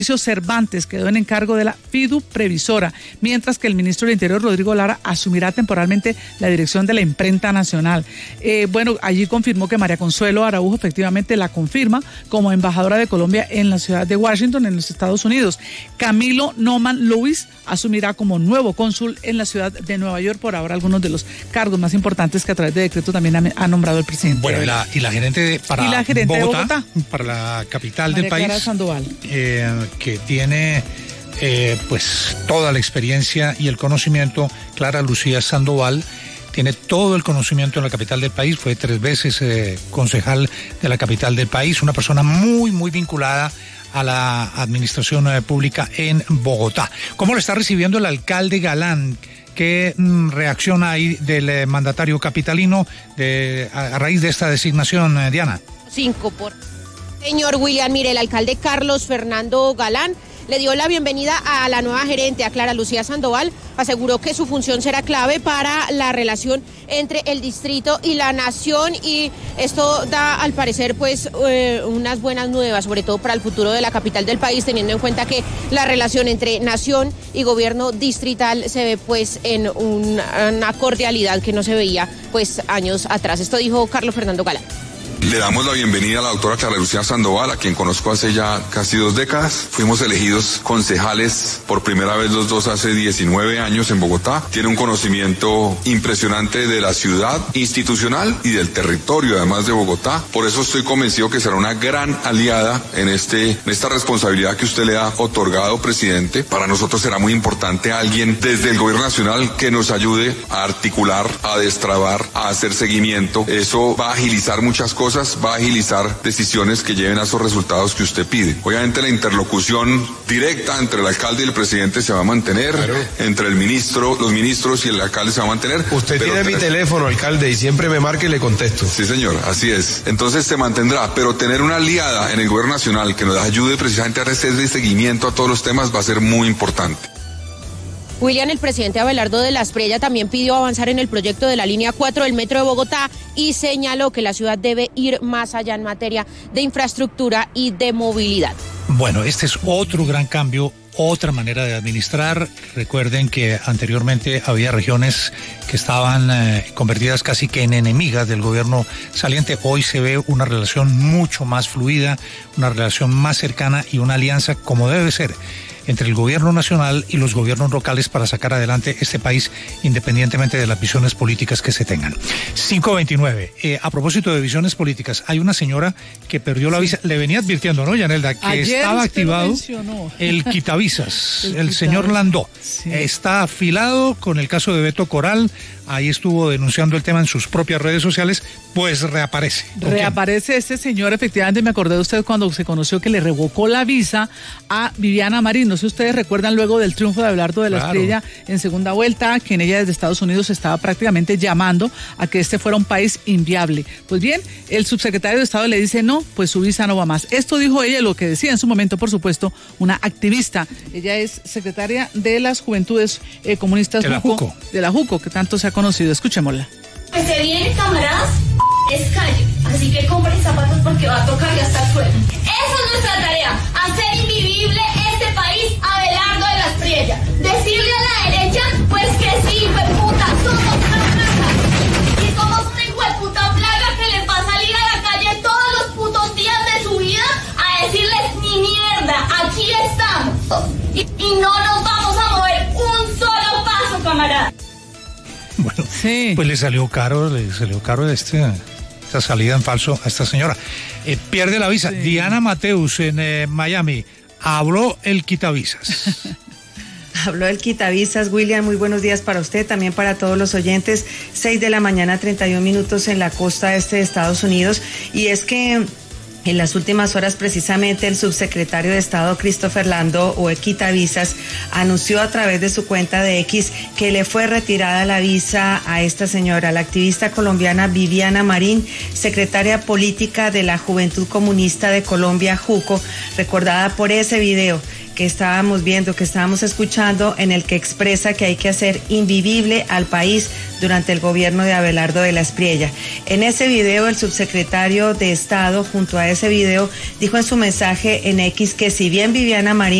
Cervantes quedó en encargo de la FIDU Previsora, mientras que el ministro del Interior, Rodrigo Lara, asumirá temporalmente la dirección de la Imprenta Nacional. Allí confirmó que María Consuelo Araujo efectivamente la confirma como embajadora de Colombia en la ciudad de Washington, en los Estados Unidos. Camilo Noman Lewis asumirá como nuevo cónsul en la ciudad de Nueva York, por ahora algunos de los cargos más importantes que a través de decreto también ha nombrado el presidente. Bueno, y la gerente de Bogotá, para la capital María del país, Clara Sandoval, que tiene pues toda la experiencia y el conocimiento. Clara Lucía Sandoval tiene todo el conocimiento en la capital del país, fue 3 veces concejal de la capital del país, una persona muy, muy vinculada a la administración pública en Bogotá. ¿Cómo lo está recibiendo el alcalde Galán? ¿Qué reacción hay del mandatario capitalino a raíz de esta designación, Diana? 5 por... Señor William, mire, el alcalde Carlos Fernando Galán le dio la bienvenida a la nueva gerente, a Clara Lucía Sandoval. Aseguró que su función será clave para la relación entre el distrito y la nación, y esto da al parecer pues unas buenas nuevas, sobre todo para el futuro de la capital del país, teniendo en cuenta que la relación entre nación y gobierno distrital se ve pues en una cordialidad que no se veía pues años atrás. Esto dijo Carlos Fernando Galán. Le damos la bienvenida a la doctora Clara Lucía Sandoval, a quien conozco hace ya casi 2 décadas. Fuimos elegidos concejales por primera vez los dos hace 19 años en Bogotá. Tiene un conocimiento impresionante de la ciudad institucional y del territorio, además de Bogotá. Por eso estoy convencido que será una gran aliada en esta responsabilidad que usted le ha otorgado, presidente. Para nosotros será muy importante alguien desde el gobierno nacional que nos ayude a articular, a destrabar, a hacer seguimiento. Eso va a agilizar muchas cosas, va a agilizar decisiones que lleven a esos resultados que usted pide. Obviamente la interlocución directa entre el alcalde y el presidente se va a mantener, claro. Entre los ministros y el alcalde se va a mantener. Usted tiene mi teléfono, alcalde, y siempre me marca y le contesto. Sí, señor, así es. Entonces se mantendrá, pero tener una aliada en el gobierno nacional que nos ayude precisamente a hacer de seguimiento a todos los temas va a ser muy importante. William, el presidente Abelardo de la Espriella también pidió avanzar en el proyecto de la línea 4 del Metro de Bogotá y señaló que la ciudad debe ir más allá en materia de infraestructura y de movilidad. Bueno, este es otro gran cambio, otra manera de administrar. Recuerden que anteriormente había regiones que estaban convertidas casi que en enemigas del gobierno saliente. Hoy se ve una relación mucho más fluida, una relación más cercana y una alianza como debe ser entre el gobierno nacional y los gobiernos locales para sacar adelante este país independientemente de las visiones políticas que se tengan. 5:29. A propósito de visiones políticas, hay una señora que perdió la visa. Le venía advirtiendo, ¿no, Yanelda? Que ayer estaba activado el quitavisas, el señor Landó. Sí. Está afilado con el caso de Beto Coral. Ahí estuvo denunciando el tema en sus propias redes sociales, pues reaparece. Reaparece este señor, efectivamente. Me acordé de usted cuando se conoció que le revocó la visa a Viviana Marín. No sé si ustedes recuerdan luego del triunfo de Abelardo de la Espriella en segunda vuelta, que en ella desde Estados Unidos estaba prácticamente llamando a que este fuera un país inviable. Pues bien, el subsecretario de Estado le dice no, pues su visa no va más. Esto dijo ella, lo que decía en su momento, por supuesto, una activista. Ella es secretaria de las Juventudes Comunistas de la JUCO, que tanto se ha conocido. Escuchémosla. Que se viene, camaradas, es calle. Así que compren zapatos porque va a tocar gastar suelo. Esa es nuestra tarea, hacer invivible este país, Abelardo de la Espriella. Decirle a la derecha, pues que sí, hijueputa, somos una plaga. Y somos una hijueputa plaga que les va a salir a la calle todos los putos días de su vida a decirles ni mierda, aquí estamos. Y no nos vamos a mover un solo paso, camarada. Bueno, sí. Pues le salió caro esta salida en falso a esta señora. Pierde la visa. Sí. Diana Mateus en Miami. Habló el quitavisas. Habló el quitavisas. William, muy buenos días para usted, también para todos los oyentes. 6:00 31 minutos en la costa este de Estados Unidos. Y es que en las últimas horas, precisamente, el subsecretario de Estado, Christopher Landó, o quitavisas, anunció a través de su cuenta de X que le fue retirada la visa a esta señora, la activista colombiana Viviana Marín, secretaria política de la Juventud Comunista de Colombia, JUCO, recordada por ese video que estábamos viendo, que estábamos escuchando, en el que expresa que hay que hacer invivible al país durante el gobierno de Abelardo de la Espriella. En ese video, el subsecretario de Estado, junto a ese video, dijo en su mensaje en X que si bien Viviana Marín